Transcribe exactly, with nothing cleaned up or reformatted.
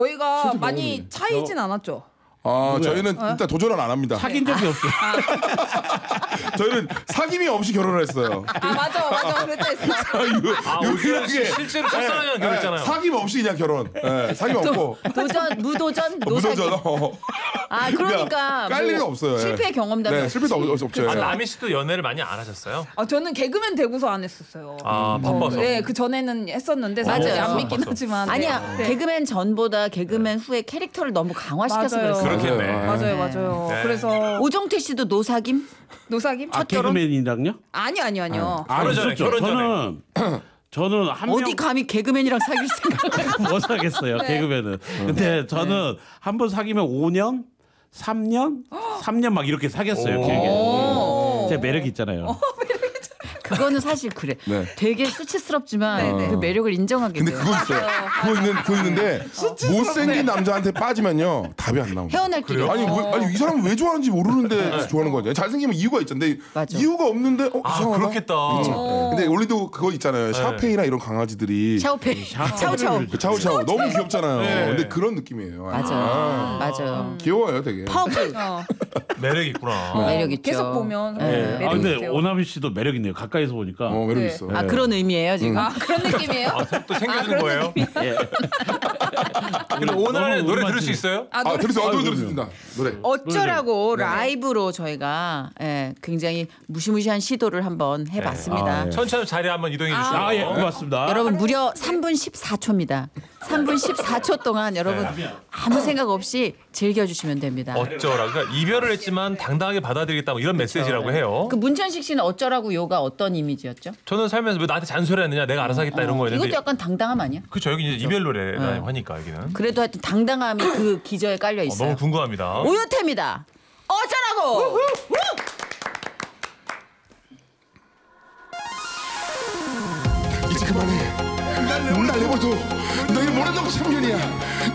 저희가 많이 차이진 않았죠. 아, 누구야? 저희는 어? 일단 도전은 안 합니다. 사귄 적이 없어요. 저희는 사귐이 없이 결혼을 했어요. 아 맞아 맞아 그랬다 했어. 유- 아, 오히려 유일하게 실제로 첫사랑이랑 결혼했잖아요. 사귐 없이 그냥 결혼. 네, 사귐 없고 도전, 무도전, 어, 노사기. 무도전. 어. 아, 그러니까 깔 뭐 리가 없어요. 예. 실패 경험담이 네, 없지. 실패도 없, 없죠. 아, 예. 남희 씨도 연애를 많이 안 하셨어요? 아 저는 개그맨 되고서 안 했었어요. 아, 뭐, 바빠서. 네, 그 전에는 했었는데 사실 맞아요. 안 믿긴 바빴어. 하지만 네. 아니야, 네. 개그맨 전보다 개그맨 후에 캐릭터를 너무 강화시켜서 맞아요. 그랬어요. 그렇겠네. 맞아요 맞아요. 네. 그래서 오정태 씨도 노사김? 노사김? 아, 첫 결혼? 개그맨이랑요? 아니 아니 아니요. 아, 결혼 전에, 있었죠. 결혼 전에. 저는 저는 한 명 어디 감히 개그맨이랑 사귈 생각? 못 사겠어요. 네. 개그맨은. 근데 저는 한 번 사귀면 오 년, 삼 년, 삼 년 막 이렇게 사귀었어요. 길게. 오. 제 매력 있잖아요. 그거는 사실 그래. 네. 되게 수치스럽지만 네, 네. 그 매력을 인정하게 근데 돼요. 그거 있어요. 그거 있는 그거 있는데 못생긴 남자한테 빠지면요 답이 안 나옵니다. 헤어날 길이 아니 없어. 왜, 아니 이 사람은 왜 좋아하는지 모르는데 좋아하는 거죠. 잘생기면 이유가 있잖아요. 근데 맞아. 이유가 없는데 어, 아, 이상하다? 그렇겠다. 네. 근데 원래도 그거 있잖아요. 샤페이나 이런 강아지들이 샤오페이. 차오차오. 그 차우차우 너무 귀엽잖아요. 근데 그런 느낌이에요. 맞아요. 맞아요. 귀여워요, 되게. 퍼블. 어, 매력 있구나. 매력 있죠. 계속 보면 네. 네, 아 매력 근데 있어요. 오나미 씨도 매력 있네요. 가까이서 보니까. 어, 매력 네. 있어. 아 그런 의미예요 지금. 아 그런 느낌이에요? 아, 또 챙겨주는 거예요? 예. 근데 오늘 안에 너무 노래 오랜만에 들을 수 있어요? 아, 아, 노래- 들으세요. 어떤 아이고, 들으십니다. 노래. 어쩌라고 라이브로 저희가 예, 굉장히 무시무시한 시도를 한번 해봤습니다. 아, 예. 천천히 자리 한번 이동해 주시죠. 아, 예, 고맙습니다. 여러분 무려 삼 분 십사 초입니다. 삼 분 십사 초 동안 여러분 아무 생각 없이 즐겨주시면 됩니다. 어쩌라. 그러니까 이별을 했지만 당당하게 받아들이겠다 뭐 이런 메시지라고 해요. 그 문천식 씨는 어쩌라고 요가 어떤 이미지였죠? 저는 살면서 왜 나한테 잔소리했느냐, 내가 알아서 하겠다 이런 거였는데. 이것도 약간 당당함 아니야? 그렇죠. 여기 이제 이별 노래라고 하니까 여기는. 그래도 하여튼 당당함이 그 기저에 깔려 어, 있어요. 너무 궁금합니다. 오요태입니다. 어쩌라고! 이제 그만해. 날 내버려 둬. 너희 모른다고 삼 년이야.